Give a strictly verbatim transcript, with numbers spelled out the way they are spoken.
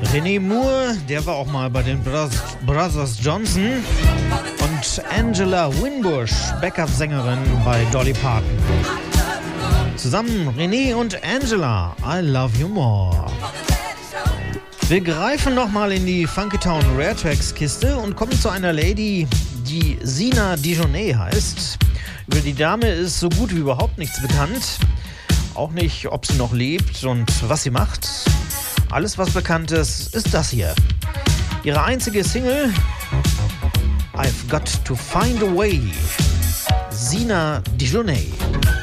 René Moore, der war auch mal bei den Brothers, Brothers Johnson. Und Angela Winbush, Backup-Sängerin bei Dolly Parton. Zusammen René und Angela, I Love You More. Wir greifen nochmal in die Funky Town Rare Tracks Kiste und kommen zu einer Lady, die Sina Dijonet heißt. Über die Dame ist so gut wie überhaupt nichts bekannt. Auch nicht, ob sie noch lebt und was sie macht. Alles, was bekannt ist, ist das hier. Ihre einzige Single, I've Got to Find a Way. Sina Dijonet.